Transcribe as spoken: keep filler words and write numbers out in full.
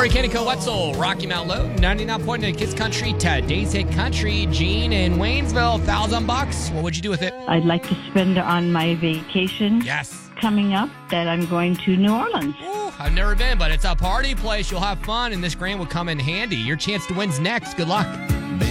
Corey Kenneko, Wetzel, Rocky Mount Low, ninety-nine point nine Kids Country, today's hit country. Gene in Waynesville, thousand bucks. What would you do with it? I'd like to spend on my vacation. Yes. Coming up that I'm going to New Orleans. Ooh, I've never been, but it's a party place. You'll have fun, and this grant will come in handy. Your chance to win's next. Good luck.